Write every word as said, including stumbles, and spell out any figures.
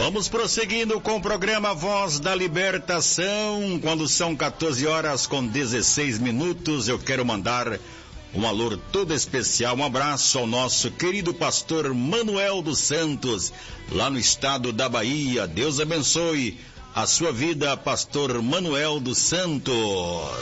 Vamos prosseguindo com o programa Voz da Libertação. Quando são quatorze horas com dezesseis minutos, eu quero mandar um alô todo especial, um abraço ao nosso querido pastor Manuel dos Santos, lá no estado da Bahia. Deus abençoe a sua vida, pastor Manuel dos Santos.